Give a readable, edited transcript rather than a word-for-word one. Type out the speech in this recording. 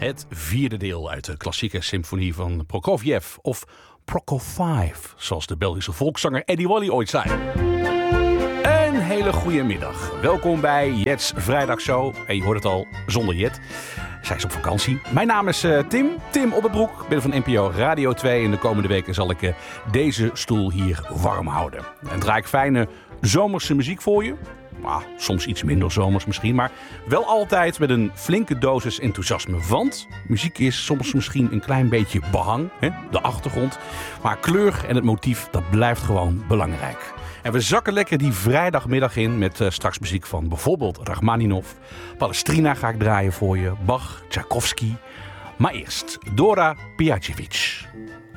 Het vierde deel uit de klassieke symfonie van Prokofjev, of Prokofjev, zoals de Belgische volkszanger Eddie Wally ooit zei. Een hele goede middag. Welkom bij Jet's Vrijdagshow. En je hoort het al, zonder Jet. Zij is op vakantie. Mijn naam is Tim op het broek. Ik ben van NPO Radio 2 en de komende weken zal ik deze stoel hier warm houden. En draai ik fijne zomerse muziek voor je. Soms iets minder zomers misschien, maar wel altijd met een flinke dosis enthousiasme. Want muziek is soms misschien een klein beetje behang, hè? De achtergrond. Maar kleur en het motief, dat blijft gewoon belangrijk. En we zakken lekker die vrijdagmiddag in met straks muziek van bijvoorbeeld Rachmaninov. Palestrina ga ik draaien voor je, Bach, Tchaikovsky. Maar eerst Dora Pejacevic.